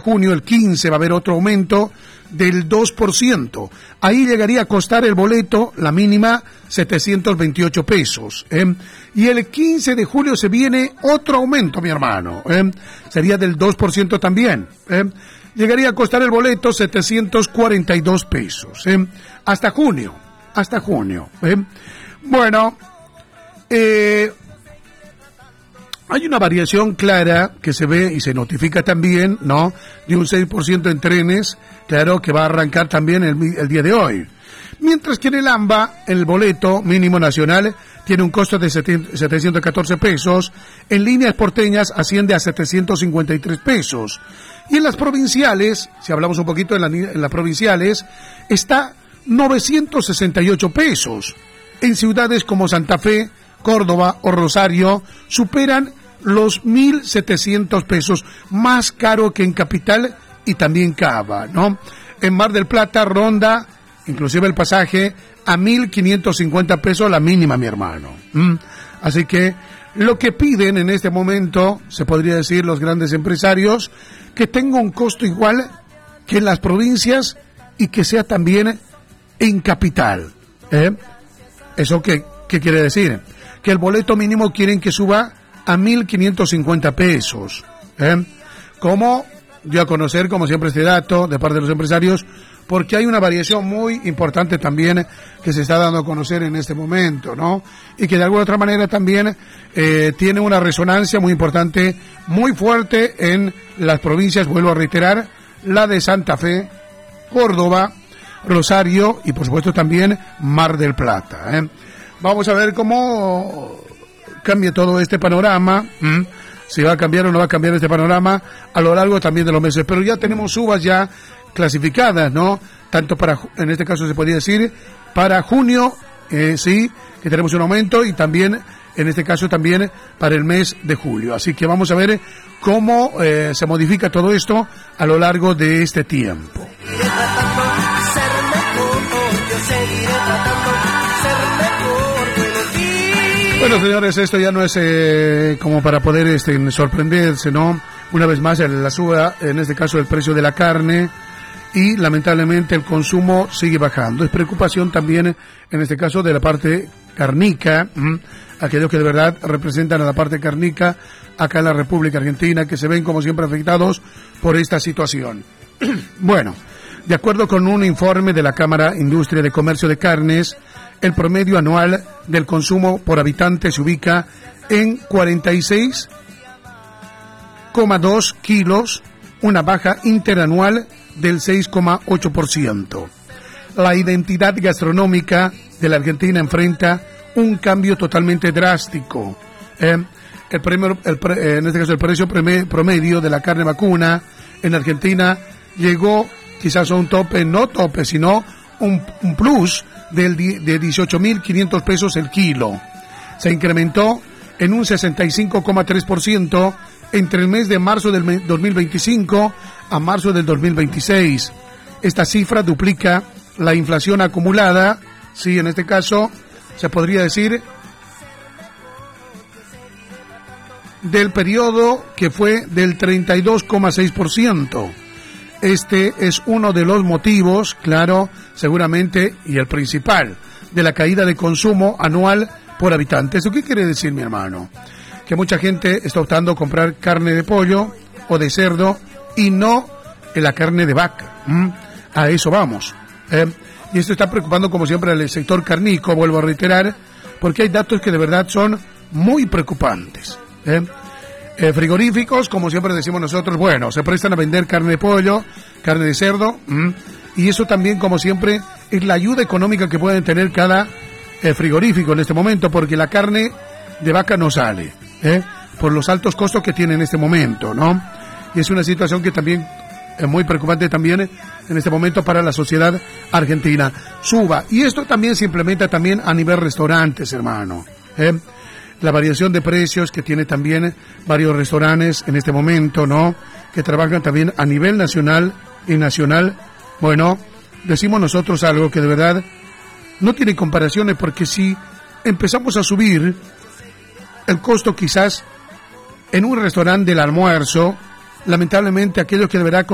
junio, el 15, va a haber otro aumento del 2%. Ahí llegaría a costar el boleto, la mínima, 728 pesos. Y el 15 de julio se viene otro aumento, mi hermano. Sería del 2% también. Llegaría a costar el boleto 742 pesos. Hasta junio. Bueno, hay una variación clara que se ve y se notifica también, ¿no? De un 6% en trenes, claro, que va a arrancar también el día de hoy. Mientras que en el AMBA, el boleto mínimo nacional tiene un costo de 714 pesos, en líneas porteñas asciende a 753 pesos. Y en las provinciales, si hablamos un poquito en las provinciales, está 968 pesos. En ciudades como Santa Fe, Córdoba o Rosario superan los 1.700 pesos, más caro que en Capital y también Cava, ¿no? En Mar del Plata ronda, inclusive el pasaje, a 1.550 pesos la mínima, mi hermano. Así que lo que piden en este momento, se podría decir los grandes empresarios, que tenga un costo igual que en las provincias y que sea también en Capital. ¿Eso qué quiere decir? Que el boleto mínimo quieren que suba a 1.550 pesos. ¿Cómo? Dio a conocer, como siempre, este dato de parte de los empresarios, porque hay una variación muy importante también que se está dando a conocer en este momento, ¿no? Y que de alguna otra manera también tiene una resonancia muy importante, muy fuerte en las provincias, vuelvo a reiterar, la de Santa Fe, Córdoba, Rosario y por supuesto también Mar del Plata. Vamos a ver cómo cambia todo este panorama, si va a cambiar o no va a cambiar este panorama a lo largo también de los meses, pero ya tenemos subas ya clasificadas, ¿no? Tanto para, en este caso se podría decir, para junio, sí, que tenemos un aumento, y también, en este caso también, para el mes de julio. Así que vamos a ver cómo se modifica todo esto a lo largo de este tiempo. Bueno, señores, esto ya no es como para poder sorprenderse, ¿no? Una vez más, la suba, en este caso, el precio de la carne, y lamentablemente el consumo sigue bajando. Es preocupación también, en este caso, de la parte carnica, aquellos que de verdad representan a la parte carnica acá en la República Argentina, que se ven como siempre afectados por esta situación. Bueno, de acuerdo con un informe de la Cámara Industria de Comercio de Carnes, el promedio anual del consumo por habitante se ubica en 46,2 kilos, una baja interanual del 6,8%. La identidad gastronómica de la Argentina enfrenta un cambio totalmente drástico. En este caso, el precio promedio de la carne vacuna en Argentina llegó quizás a un tope, no tope, sino un plus de 18.500 pesos el kilo. Se incrementó en un 65,3% entre el mes de marzo del 2025 a marzo del 2026. Esta cifra duplica la inflación acumulada, sí, en este caso se podría decir del periodo que fue del 32,6%. Este es uno de los motivos, claro, seguramente, y el principal, de la caída de consumo anual por habitante. ¿Eso qué quiere decir, mi hermano? Que mucha gente está optando a comprar carne de pollo o de cerdo y no la carne de vaca. A eso vamos. Y esto está preocupando, como siempre, al sector carnícola, vuelvo a reiterar, porque hay datos que de verdad son muy preocupantes. Frigoríficos, como siempre decimos nosotros, bueno, se prestan a vender carne de pollo, carne de cerdo, y eso también, como siempre, es la ayuda económica que pueden tener cada frigorífico en este momento, porque la carne de vaca no sale, por los altos costos que tiene en este momento, ¿no? Y es una situación que también es muy preocupante también en este momento para la sociedad argentina. Suba, y esto también se implementa también a nivel restaurantes, hermano, la variación de precios que tiene también varios restaurantes en este momento, ¿no? Que trabajan también a nivel nacional y nacional. Bueno, decimos nosotros algo que de verdad no tiene comparaciones, porque si empezamos a subir el costo quizás en un restaurante del almuerzo, lamentablemente aquellos que de verdad